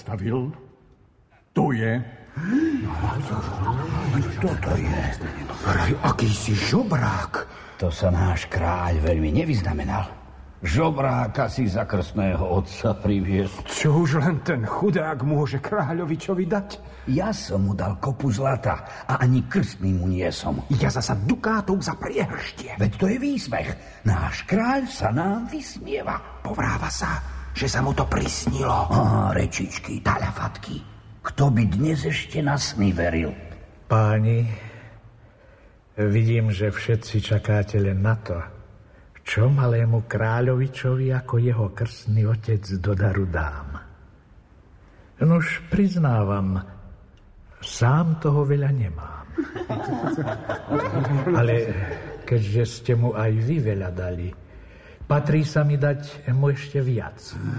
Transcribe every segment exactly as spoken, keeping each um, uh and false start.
postavil? To je. Toto je. Akýsi žobrák. To sa náš kráľ veľmi nevyznamenal. Žobráka si za krstného otca priviesť. Čo už len ten chudák môže kráľovičovi dať? Ja som mu dal kopu zlata a ani krstný mu nie som. Ja zasa dukátov za priehrštie. Veď to je výsmech. Náš kráľ sa nám vysmieva. Povráva sa, že sa mu to prisnilo. Á, rečičky, talafatky. Kto by dnes ešte na sny veril? Páni, vidím, že všetci čakáte len na to, čo malému kráľovičovi ako jeho krstný otec do daru dám. Nož priznávam, sám toho veľa nemám. Ale keďže ste mu aj vy veľa dali, patrí sa mi dať mu ešte viac.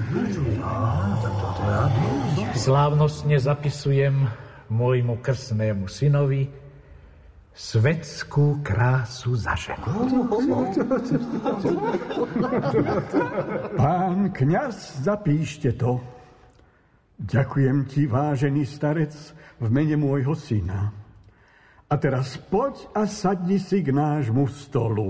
Slávnostne zapisujem môjmu krstnému synovi svetskú krásu za ženu. Pán kňaz, zapíšte to. Ďakujem ti, vážený starec, v mene môjho syna. A teraz poď a sadni si k nášmu stolu.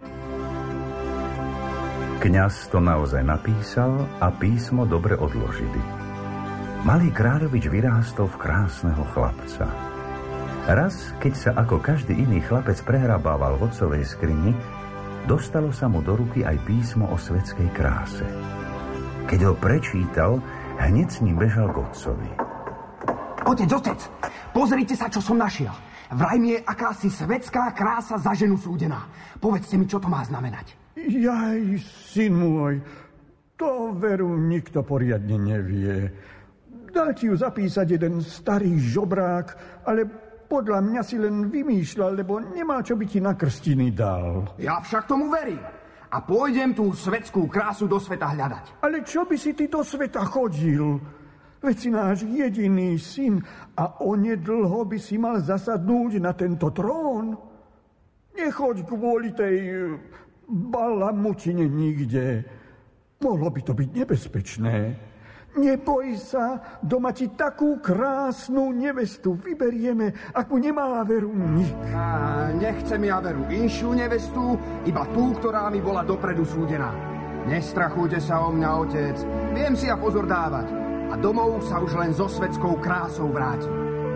Kňaz to naozaj napísal a písmo dobre odložili. Malý kráľovič vyrástol v krásneho chlapca. Raz, keď sa ako každý iný chlapec prehrabával v otcovej skrini, dostalo sa mu do ruky aj písmo o svetskej kráse. Keď ho prečítal, hneď s ním bežal k otcovi. Otec, otec, pozrite sa, čo som našiel. Vraj mi je akási svetská krása za ženu súdená. Povedzte mi, čo to má znamenať. Jaj, syn môj, to veru nikto poriadne nevie. Dal ti ju zapísať jeden starý žobrák, ale podľa mňa si len vymýšľal, lebo nemal, čo by ti na krstiny dal. Ja však tomu verím. A pôjdem tú svetskú krásu do sveta hľadať. Ale čo by si ty do sveta chodil? Veď si náš jediný syn a onedlho by si mal zasadnúť na tento trón. Nechoď kvôli tej balamutine nikde. Mohlo by to byť nebezpečné. Neboj sa, doma ti takú krásnu nevestu vyberieme, ako nemá veru nik. A nechcem ja veru inšiu nevestu, iba tú, ktorá mi bola dopredu súdená. Nestrachujte sa o mňa, otec. Viem si ja pozor dávať. A domov sa už len so svetskou krásou vrátim.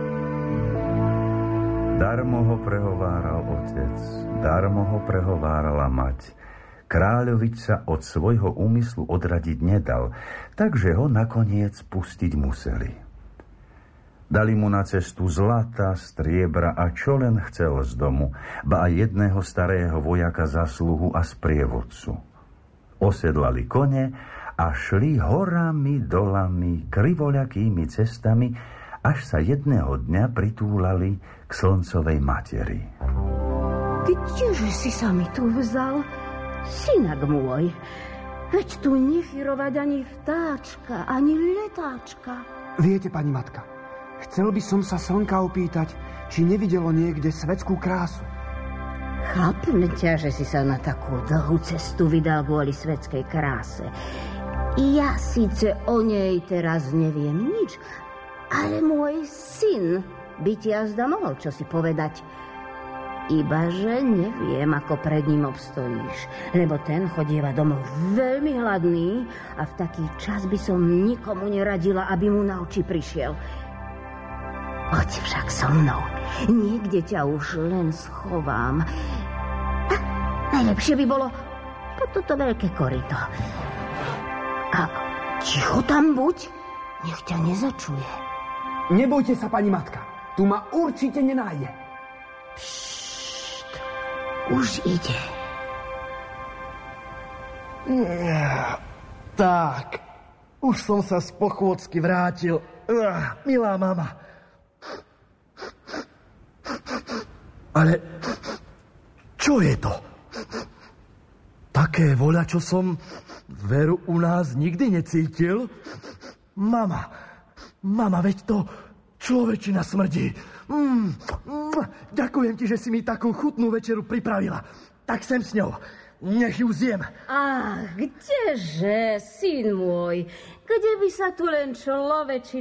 Darmo ho prehováral otec, darmo ho prehovárala mať. Kráľovič sa od svojho úmyslu odradiť nedal, takže ho nakoniec pustiť museli. Dali mu na cestu zlata, striebra a čo len chcel z domu, ba aj jedného starého vojaka za sluhu a sprievodcu. Osedlali kone a šli horami, dolami, krivoľakými cestami, až sa jedného dňa pritúlali k slncovej materi. Kdeže si sa mi tu vzal? Synak môj, veď tu nechyrovať ani vtáčka, ani letáčka. Viete, pani matka, chcel by som sa slnka opýtať, či nevidelo niekde svetskú krásu. Chápem ťa, že si sa na takú dlhú cestu vydal kvôli svetskej kráse. Ja síce o nej teraz neviem nič, ale môj syn by ti azda mohol čosi povedať. Ibaže neviem, ako pred ním obstojíš, lebo ten chodieva domov veľmi hladný a v taký čas by som nikomu neradila, aby mu na oči prišiel. Poď však so mnou, niekde ťa už len schovám. A najlepšie by bolo po toto veľké koryto. A ticho tam buď, nech ťa nezačuje. Nebojte sa, pani matka, tu ma určite nenájde. Už ide. Ja, tak, už som sa z pochôdzky vrátil. Uh, milá mama. Ale čo je to? Také voľa, čo som veru u nás nikdy necítil? Mama, mama, veď to človečina smrdí. Mm, mm, ďakujem ti, že si mi takú chutnú večeru pripravila. Tak sem s ňou. Nech ju zjem. Ach, kdeže, syn môj? Kde by sa tu len človečina